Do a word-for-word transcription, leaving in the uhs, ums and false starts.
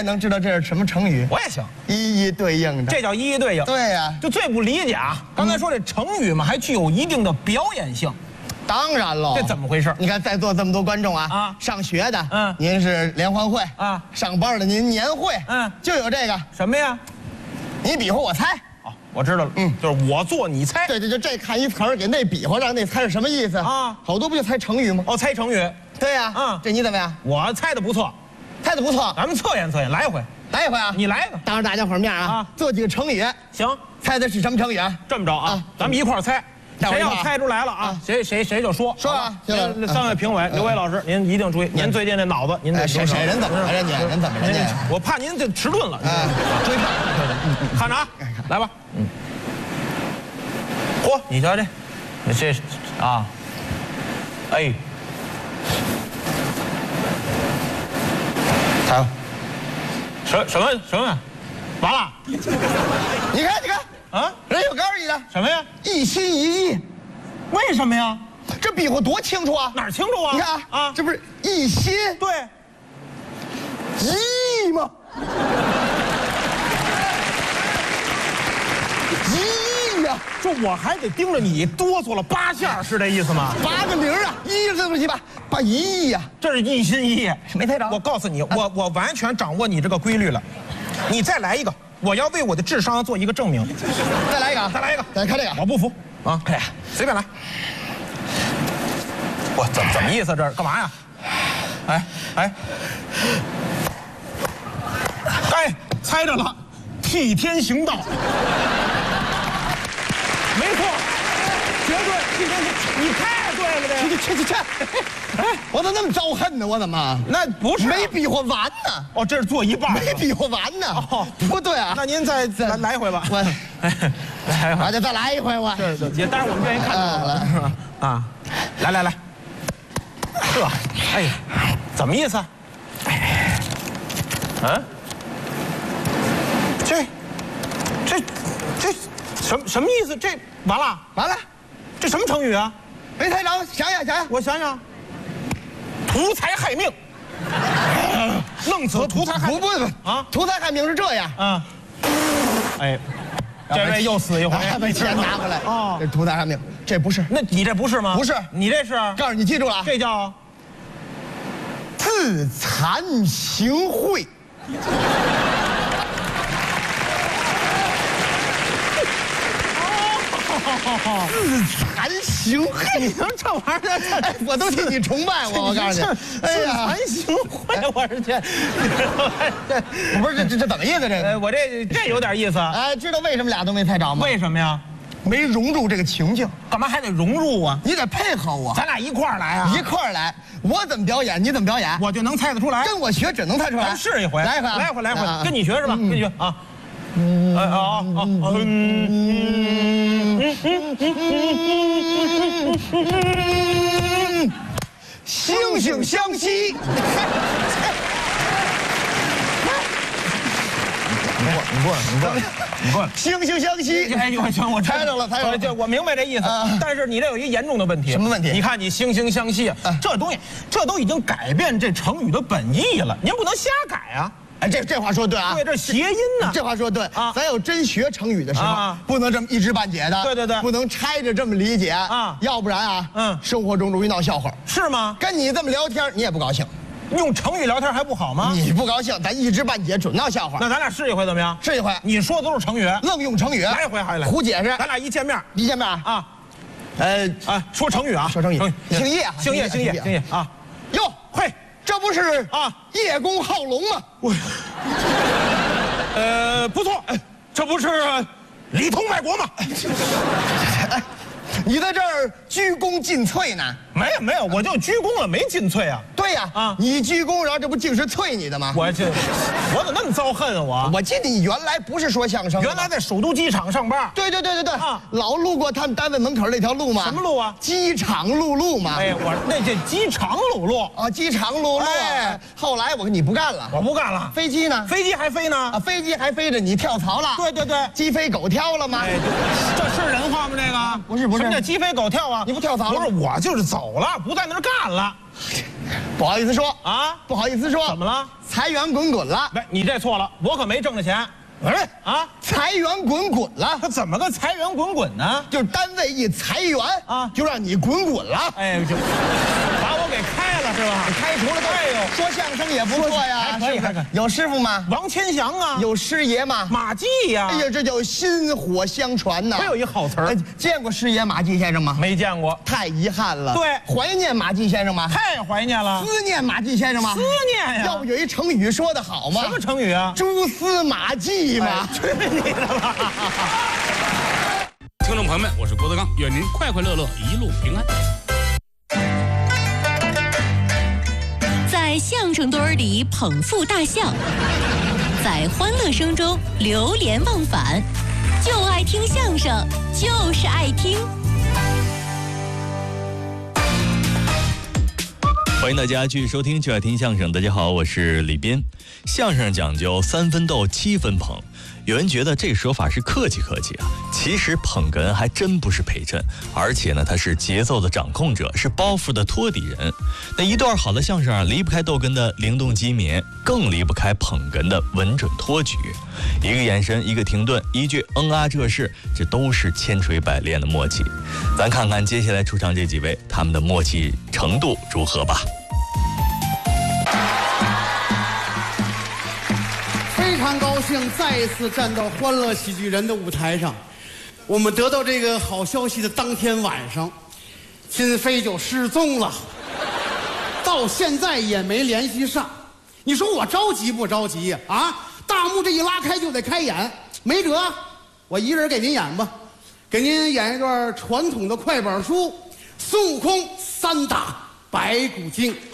也能知道这是什么成语？ 我也行， 一一对应的， 这叫一一对应。 对呀， 就最不理解啊，刚才说这成语嘛，还具有一定的表演性。 当然喽， 这怎么回事？ 你看在座这么多观众啊， 啊， 上学的， 嗯， 您是联欢会啊， 上班的您年会， 嗯， 就有这个什么呀？ 你比划我猜。 哦，我知道了，嗯，就是我做你猜。 对对，就这看一词儿，给那比划，让那猜是什么意思啊？ 好多不就猜成语吗？ 哦，猜成语。 对呀， 嗯， 这你怎么样？ 我猜的不错， 猜的不错， 咱们测验测验，来一回， 来一回啊！ 你来一个， 当着大家伙面啊， 啊做几个成语， 行， 猜的是什么成语啊？ 这么着啊， 啊咱们一块儿猜。谁要猜出来了啊？谁谁谁就说说啊！ 那三位评委，刘伟老师，您一定注意，您最近这脑子，您得谁谁人怎么了？人家人怎么人家？ 我怕您这迟钝了。 哎，追看， 看着啊，来吧。嗯。嚯，你瞧这，这啊，哎， 猜吧。 什什么什么？完了。 你看你看啊， 人有告诉你的什么呀？ 一心一意。 为什么呀？ 这比划多清楚啊！ 哪儿清楚啊？ 你看啊， 啊， 这不是一心对， 一意吗？一意呀！ 这我还得盯着你哆嗦了八下，是这意思吗？ 八个零啊，一是不是吧？八一亿呀！ 这是一心一意， 没猜着。 我告诉你，我我完全掌握你这个规律了。你再来一个，我要为我的智商做一个证明。 再来一个啊！ 再来一个， 再看这个， 我不服啊！ 哎呀， 随便来。我怎怎么意思？这是干嘛呀？哎哎哎，猜着了，替天行道。没错，绝对替天行，你太对了，这去去去去！哎，我怎么那么招恨呢？我怎么？ 那不是没比划完呢？ 哦，这是做一半， 没比划完呢。 哦， 不对啊。 那您再来来一回吧。 我， 哎，来一回， 我就再来一回我。 这这也，但是我们愿意看到啊，来来来，这，哎，怎么意思？嗯，这，这，这什么什么意思？这完了完了， 这什么成语啊？ 没猜着，想想想想， 我想想，图财害命，弄死图财害不不不啊！ 图财害命是这样啊，哎，这位又死一回， 把钱拿回来哦这图财害命，这不是， 那你这不是吗？ 不是， 你这是？ 告诉你记住了啊， 这叫自惭形秽。自惭形秽， 你说这玩意儿， 哎，我都替你崇拜我，我告诉你，哎呀， 自惭形秽，我是这， 不是这这这怎么意思？这呃， 个， 我这这有点意思。 哎，知道为什么俩都没猜着吗？ 为什么呀？ 没融入这个情境， 干嘛还得融入啊？ 你得配合我， 咱俩一块儿来啊！ 一块儿来。我怎么表演，你怎么表演， 我就能猜得出来。 跟我学只能猜出来。 咱试一回， 来一回， 来一回，来一啊回，跟你学是吧？跟你学啊。嗯啊啊啊嗯。 惺惺相惜。 你过，你过来，你过来，你过来。 惺惺相惜。 哎，我行，我猜着了，猜着了。 这我明白这意思，但是你这有一严重的问题。 什么问题？ 你看你惺惺相惜，这东西，这都已经改变这成语的本意了，您不能瞎改啊！ 哎，这这话说对啊， 对，这谐音呢。 这话说对啊，咱要真学成语的时候，不能这么一知半解的。 对对对， 不能拆着这么理解啊， 要不然啊， 嗯， 生活中容易闹笑话。 是吗？ 跟你这么聊天，你也不高兴。 用成语聊天还不好吗？ 你不高兴，咱一知半解，准闹笑话。 那咱俩试一回怎么样？ 试一回。 你说的都是成语， 愣用成语。 来一回还来。 胡解释。 咱俩一见面， 一见面啊， 呃啊，说成语啊， 说成语。姓叶， 姓叶，姓叶，姓叶啊。 哟， 嘿， 这不是啊叶公好龙吗？ 我，呃，不错，这不是里通外国吗？ 你在这儿鞠躬尽瘁呢？ 没有没有，我就鞠躬了，没尽瘁啊。 对呀，啊，你鞠躬，然后这不竟是啐你的吗？ 我这，我怎么那么遭恨啊我？ 我记得你原来不是说相声， 原来在首都机场上班。 对对对对对， 啊， 老路过他们单位门口那条路吗？ 什么路啊？ 机场路路嘛。 哎，我那这机场路路啊，机场路路。哎，后来我跟你不干了， 我不干了。 飞机呢？ 飞机还飞呢？ 啊，飞机还飞着，你跳槽了？ 对对对， 鸡飞狗跳了吗？ 哎，这是人话吗？这个不是不是， 什么叫鸡飞狗跳啊？ 你不跳槽了？ 不是，我就是走了，不在那儿干了。 不好意思说啊， 不好意思说， 怎么了？ 财源滚滚了。 不，你这错了，我可没挣着钱。 哎啊， 财源滚滚了， 他怎么个财源滚滚呢？ 就是单位一裁员啊， 就让你滚滚了。 哎，就把我给开了是吧？ 开除了都。 哎呦， 说相声也不错呀， 还可以，还可以。 有师傅吗？ 王千祥啊， 有师爷吗？ 马季呀。 哎呀，这叫薪火相传呐。 还有一好词儿， 见过师爷马季先生吗？ 没见过， 太遗憾了。 对， 怀念马季先生吗？ 太怀念了。 思念马季先生吗？ 思念呀。 要不有一成语说得好吗？ 什么成语啊？ 蛛丝马迹嘛。 去你的吧！ 听众朋友们，我是郭德纲，愿您快快乐乐，一路平安。 在相声堆儿里捧腹大笑，在欢乐声中流连忘返，就爱听相声，就是爱听。 欢迎大家继续收听《就爱听相声》。大家好，我是李斌。相声讲究三分逗，七分捧。有人觉得这个说法是客气客气啊，其实捧哏还真不是陪衬，而且呢，他是节奏的掌控者，是包袱的托底人。那一段好的相声啊，离不开逗哏的灵动机敏，更离不开捧哏的稳准托举。一个眼神，一个停顿，一句嗯啊这是，这都是千锤百炼的默契。咱看看接下来出场这几位，他们的默契程度如何吧。 非常高兴再一次站到欢乐喜剧人的舞台上。我们得到这个好消息的当天晚上，金飞就失踪了，到现在也没联系上。你说我着急不着急呀？啊，大幕这一拉开就得开演，没辙，我一人给您演吧，给您演一段传统的快板书《孙悟空三打白骨精》。